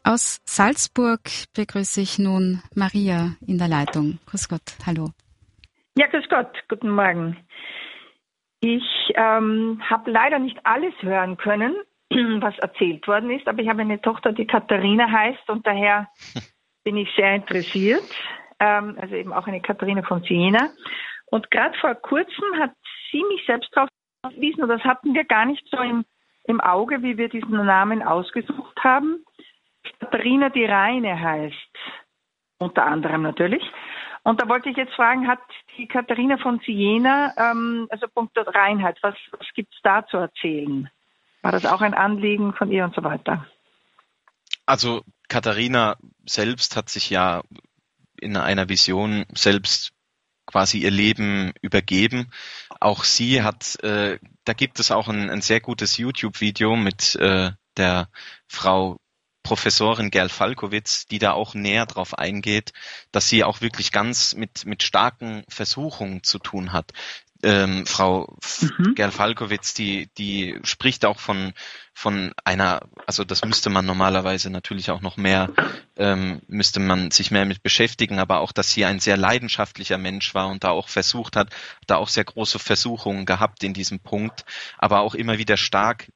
Aus Salzburg begrüße ich nun Maria in der Leitung. Grüß Gott, hallo. Ja, grüß Gott, guten Morgen. Ich habe leider nicht alles hören können, was erzählt worden ist, aber ich habe eine Tochter, die Katharina heißt und daher bin ich sehr interessiert. Also eben auch eine Katharina von Siena. Und gerade vor kurzem hat sie mich selbst darauf verwiesen, und das hatten wir gar nicht so im Auge, wie wir diesen Namen ausgesucht haben. Katharina die Reine heißt, unter anderem natürlich. Und da wollte ich jetzt fragen, hat die Katharina von Siena, also punkto Reinheit, was gibt es da zu erzählen? War das auch ein Anliegen von ihr und so weiter? Also Katharina selbst hat sich ja in einer Vision selbst quasi ihr Leben übergeben. Auch sie hat, da gibt es auch ein sehr gutes YouTube-Video mit der Frau Professorin Gerl Falkowitz, die da auch näher drauf eingeht, dass sie auch wirklich ganz mit starken Versuchungen zu tun hat. Frau Gerl Falkowitz, die spricht auch von einer, also das müsste man normalerweise natürlich auch noch mehr, müsste man sich mehr mit beschäftigen, aber auch, dass sie ein sehr leidenschaftlicher Mensch war und da auch versucht hat, da auch sehr große Versuchungen gehabt in diesem Punkt, aber auch immer wieder stark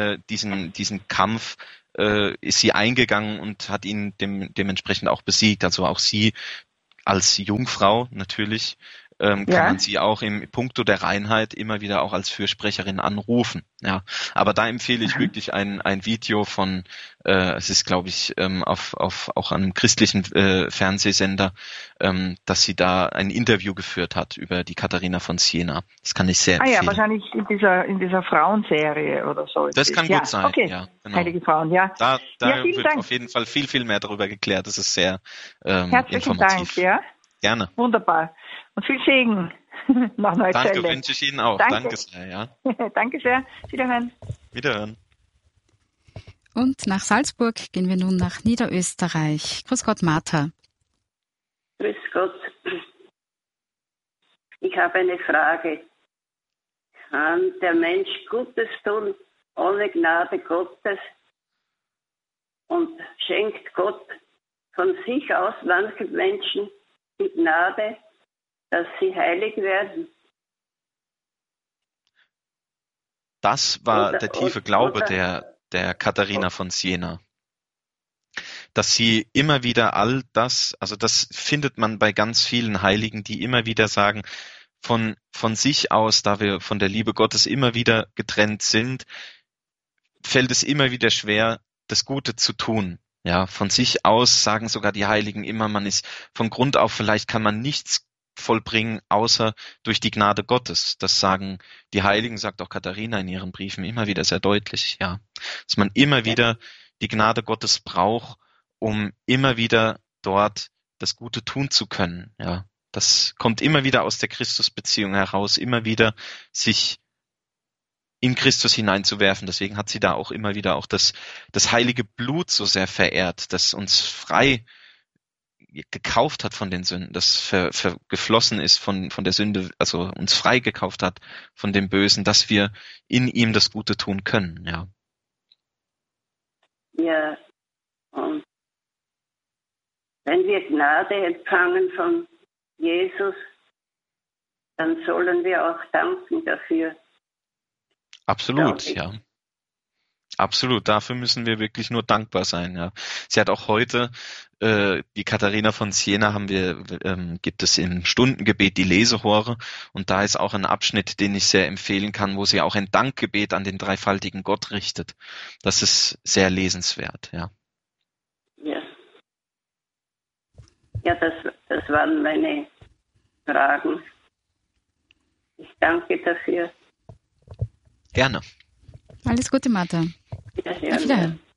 diesen Kampf ist sie eingegangen und hat ihn dementsprechend auch besiegt. Also auch sie als Jungfrau natürlich kann man sie auch im Punkto der Reinheit immer wieder auch als Fürsprecherin anrufen. Ja, aber da empfehle ich wirklich ein Video von, es ist glaube ich auf auch einem christlichen Fernsehsender, dass sie da ein Interview geführt hat über die Katharina von Siena. Das kann ich sehr empfehlen. Ja, wahrscheinlich in dieser Frauenserie oder so. Das kann gut sein. Okay. Ja, genau. Heilige Frauen, ja. Da wird Dank. auf jeden Fall viel mehr darüber geklärt. Das ist sehr Herzlichen informativ. Dank, ja. Gerne. Wunderbar. Und viel Segen nach Neuzelle. Danke, wünsche ich Ihnen auch. Danke sehr, ja. Danke sehr. Wiederhören. Wiederhören. Und nach Salzburg gehen wir nun nach Niederösterreich. Grüß Gott, Martha. Grüß Gott. Ich habe eine Frage. Kann der Mensch Gutes tun ohne Gnade Gottes? Und schenkt Gott von sich aus manchen Menschen die Gnade, dass sie heilig werden? Das war der tiefe Glaube der Katharina von Siena. Dass sie immer wieder all das, also das findet man bei ganz vielen Heiligen, die immer wieder sagen, von sich aus, da wir von der Liebe Gottes immer wieder getrennt sind, fällt es immer wieder schwer, das Gute zu tun. Ja, von sich aus sagen sogar die Heiligen immer, man ist von Grund auf, vielleicht kann man nichts vollbringen, außer durch die Gnade Gottes. Das sagen die Heiligen, sagt auch Katharina in ihren Briefen immer wieder sehr deutlich, ja. Dass man immer wieder die Gnade Gottes braucht, um immer wieder dort das Gute tun zu können, ja. Das kommt immer wieder aus der Christusbeziehung heraus, immer wieder sich in Christus hineinzuwerfen. Deswegen hat sie da auch immer wieder auch das heilige Blut so sehr verehrt, das uns frei gekauft hat von den Sünden, das geflossen ist von der Sünde, also uns frei gekauft hat von dem Bösen, dass wir in ihm das Gute tun können, ja. Ja, und wenn wir Gnade empfangen von Jesus, dann sollen wir auch danken dafür. Absolut, ja. Absolut, dafür müssen wir wirklich nur dankbar sein, ja. Sie hat auch heute, die Katharina von Siena gibt es im Stundengebet die Lesehore und da ist auch ein Abschnitt, den ich sehr empfehlen kann, wo sie auch ein Dankgebet an den dreifaltigen Gott richtet. Das ist sehr lesenswert, ja. Ja, das waren meine Fragen. Ich danke dafür. Gerne. Alles Gute, Martha. Wiederhören. Auf Wiederhören.